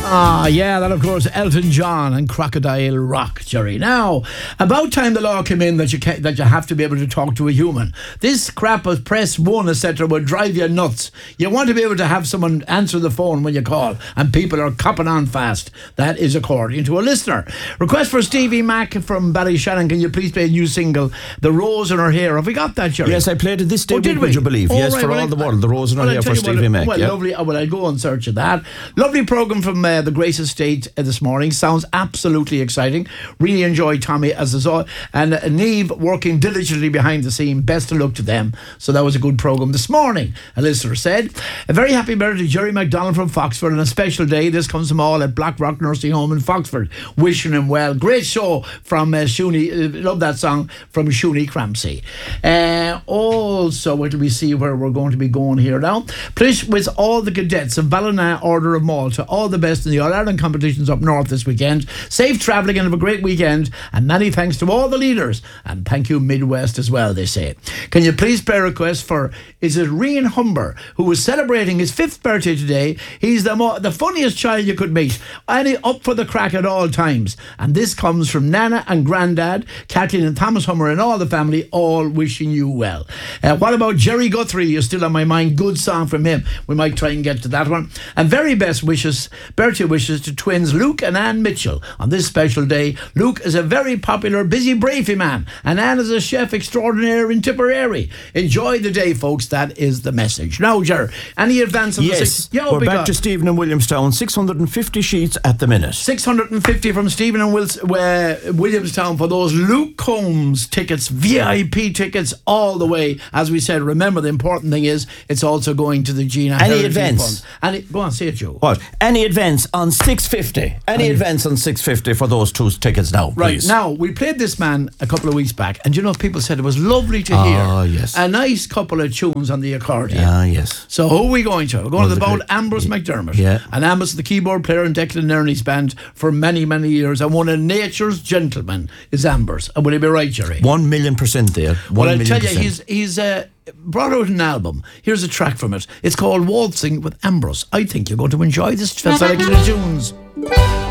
Yeah, that of course Elton John and Crocodile Rock, Jerry. Now, about time the law came in that you have to be able to talk to a human. This crap of press one, etc., would drive you nuts. You want to be able to have someone answer the phone when you call, and people are copping on fast. That is according to a listener. Request for Stevie Mac from Ballyshannon. Can you please play a new single, The Rose in Her Hair? Have we got that, Jerry? Yes, I played it this day. Did would we? you believe? Yes, right, for all the world. The Rose in Her Hair for Stevie Mac. Well, lovely. Well, I'll go and search of that. Lovely programme from the Grace Estate this morning. Sounds absolutely exciting. Really enjoyed Tommy as is all, and Niamh working diligently behind the scene. Best of luck to them. So that was a good programme this morning, a listener said. A very happy birthday to Jerry McDonald from Foxford, and a special day. This comes from all at Blackrock Nursing Home in Foxford. Wishing him well. Great show from Shuni. Love that song from Shuni Crampsey. Also, what do we see where we're going to be going here now? Please, with all the cadets of Ballina Order of Malta, all the best in the All-Ireland competitions up north this weekend. Safe travelling and have a great weekend, and many thanks to all the leaders, and thank you Midwest as well, they say. Can you please play a request for, is it Rian Humber, who is celebrating his 5th birthday today? He's the funniest child you could meet, and up for the crack at all times, and this comes from Nana and Grandad, Kathleen and Thomas Hummer and all the family, all wishing you well. What about Jerry Guthrie? You're still on my mind. Good song from him. We might try and get to that one. And very best wishes, birthday wishes to twins Luke and Anne Mitchell on this special day. Luke is a very popular, busy Brafey man, and Anne is a chef extraordinaire in Tipperary. Enjoy the day, folks. That is the message. Now, Ger, any advance on the six? We're back to Stephen and Williamstown. 650 sheets at the minute. 650 from Stephen and Williamstown for those Luke Combs tickets, VIP tickets, all the way. As we said, remember the important thing is it's also going to the Gina. Any advance? Go on, say it, Joe. What? Any advance on 650? Any advance on 650 for those two tickets now, right, please. Now, we played this man a couple of weeks back, and you know, people said it was lovely to hear. Oh, yes. A nice couple of tunes on the accordion. Ah, yes. So who are we going to? We're going to the bound Ambrose McDermott. Yeah. And Ambrose, the keyboard player in Declan Nerney's band for many, many years, and one of nature's gentlemen is Ambrose. And will he be right, Jerry? 1,000,000% there. Well, I'll tell you, he's brought out an album. Here's a track from it. It's called Waltzing with Ambrose. I think you're going to enjoy this selection of tunes.